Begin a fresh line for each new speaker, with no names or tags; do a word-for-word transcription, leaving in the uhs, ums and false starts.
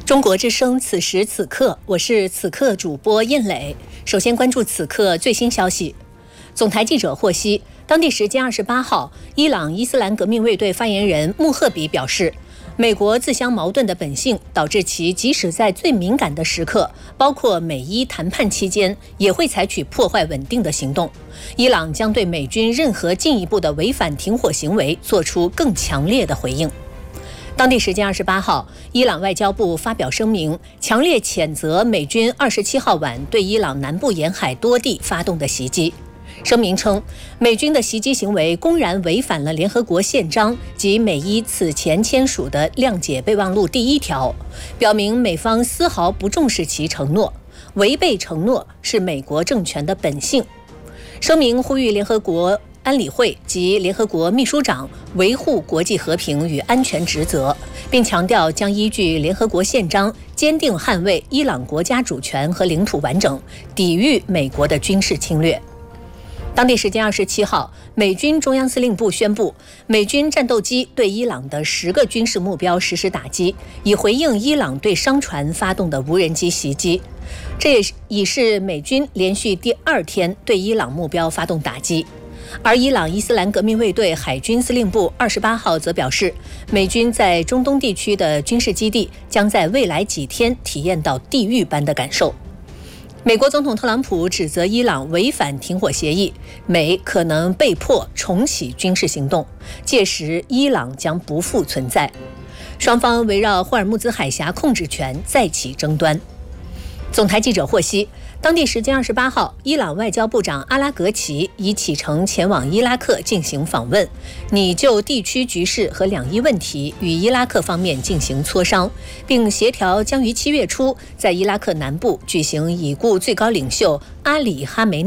中国之声，此时此刻，我是此刻主播印磊。首先关注此刻最新消息。总台记者获悉，当地时间二十八号，伊朗伊斯兰革命卫队发言人穆赫比表示，美国自相矛盾的本性导致其即使在最敏感的时刻，包括美伊谈判期间，也会采取破坏稳定的行动。伊朗将对美军任何进一步的违反停火行为做出更强烈的回应。当地时间二十八号，伊朗外交部发表声明，强烈谴责美军二十七号晚对伊朗南部沿海多地发动的袭击。声明称，美军的袭击行为公然违反了联合国宪章及美伊此前签署的谅解备忘录第一条，表明美方丝毫不重视其承诺，违背承诺是美国政权的本性。声明呼吁联合国安理会及联合国秘书长维护国际和平与安全职责，并强调将依据联合国宪章坚定捍卫伊朗国家主权和领土完整，抵御美国的军事侵略。当地时间二十七号，美军中央司令部宣布，美军战斗机对伊朗的十个军事目标实施打击，以回应伊朗对商船发动的无人机袭击。这也已是美军连续第二天对伊朗目标发动打击。而伊朗伊斯兰革命卫队海军司令部二十八号则表示，美军在中东地区的军事基地将在未来几天体验到地狱般的感受。美国总统特朗普指责伊朗违反停火协议，美可能被迫重启军事行动，届时伊朗将不复存在。双方围绕霍尔木兹海峡控制权再起争端。总台记者获悉，当地时间二十八号，伊朗外交部长阿拉格齐已启程前往伊拉克进行访问，拟就地区局势和两伊问题与伊拉克方面进行磋商，并协调将于七月初在伊拉克南部举行已故最高领袖阿里哈梅